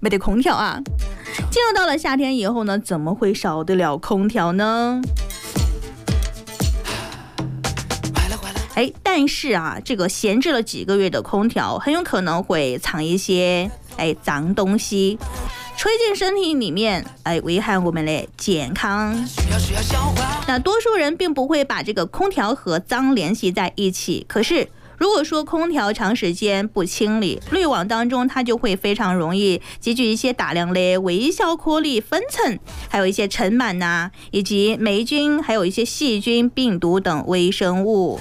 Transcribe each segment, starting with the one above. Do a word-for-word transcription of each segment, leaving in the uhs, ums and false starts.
没得空调啊。进入到了夏天以后呢，怎么会少得了空调呢？哎，但是啊，这个闲置了几个月的空调，很有可能会藏一些哎脏东西，吹进身体里面，哎，危害我们的健康。那多数人并不会把这个空调和脏联系在一起，可是如果说空调长时间不清理，滤网当中它就会非常容易积聚一些大量的微小颗粒分层，还有一些尘螨呐、啊，以及霉菌，还有一些细菌、病毒等微生物。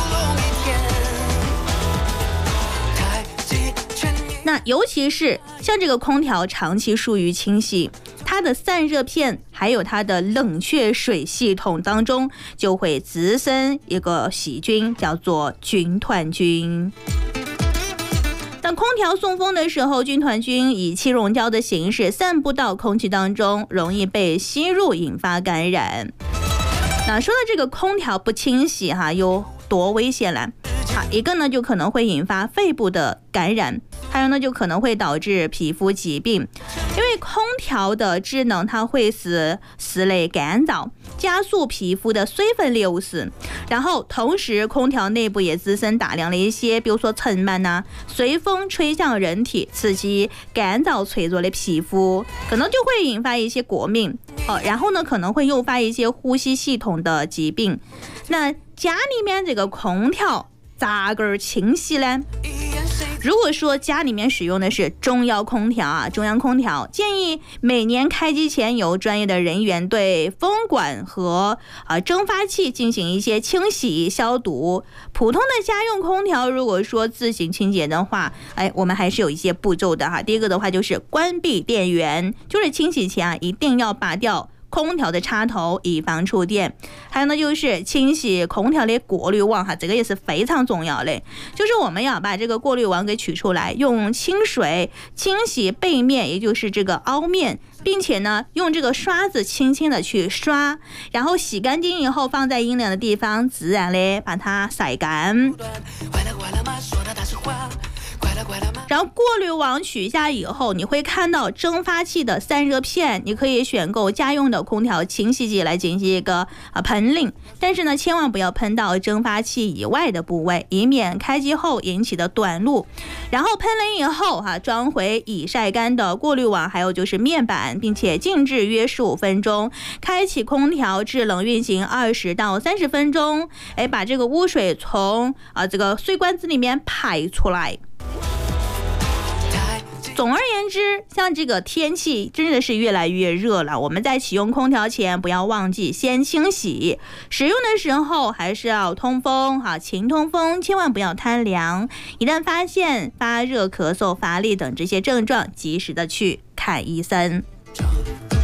那尤其是像这个空调长期疏于清洗，它的散热片还有它的冷却水系统当中就会滋生一个细菌，叫做菌团菌。当空调送风的时候，菌团菌以气溶胶的形式散布到空气当中，容易被吸入，引发感染。那说到这个空调不清洗哈，有多危险了？好，一个呢就可能会引发肺部的感染，还有呢就可能会导致皮肤疾病。因为空调的制能它会使室内干燥，加速皮肤的水分流失，然后同时空调内部也滋生大量的一些比如说尘螨呐、啊，随风吹向人体，刺激干燥脆弱的皮肤，可能就会引发一些过敏哦，然后呢可能会诱发一些呼吸系统的疾病。那家里面这个空调咋个清洗呢？如果说家里面使用的是中央空调啊，中央空调建议每年开机前由专业的人员对风管和啊蒸发器进行一些清洗消毒。普通的家用空调如果说自行清洁的话，哎，我们还是有一些步骤的哈。第一个的话就是关闭电源，就是清洗前啊一定要拔掉空调的插头，以防触电。还有呢就是清洗空调的过滤网哈，这个也是非常重要的，就是我们要把这个过滤网给取出来，用清水清洗背面，也就是这个凹面，并且呢用这个刷子轻轻的去刷，然后洗干净以后放在阴凉的地方，自然的把它晒干。然后过滤网取下以后，你会看到蒸发器的散热片，你可以选购家用的空调清洗剂来进行一个啊喷淋，但是呢千万不要喷到蒸发器以外的部位，以免开机后引起的短路。然后喷淋以后哈、啊，装回已晒干的过滤网，还有就是面板，并且静置约十五分钟，开启空调制冷运行二十到三十分钟，哎，把这个污水从啊这个水管子里面排出来。总而言之，像这个天气真的是越来越热了，我们在启用空调前不要忘记先清洗，使用的时候还是要通风哈，勤通风，千万不要贪凉。一旦发现发热、咳嗽、乏力等这些症状，及时的去看医生。